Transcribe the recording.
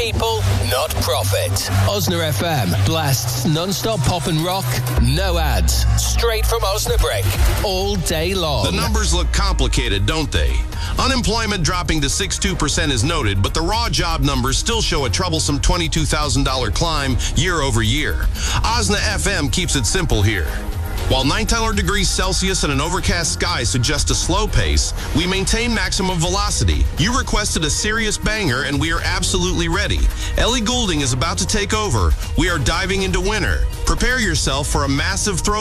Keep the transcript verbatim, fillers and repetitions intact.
people, not profit. Osna F M blasts non-stop pop and rock, no ads, straight from Osnabrück, all day long. The numbers look complicated, don't they? Unemployment dropping to six point two percent is noted, but the raw job numbers still show a troublesome twenty-two thousand dollars climb year over year. Osna F M keeps it simple here. While nineteen degrees Celsius and an overcast sky suggest a slow pace, we maintain maximum velocity. You requested a serious banger, and we are absolutely ready. Ellie Goulding is about to take over. We are diving into winter. Prepare yourself for a massive throw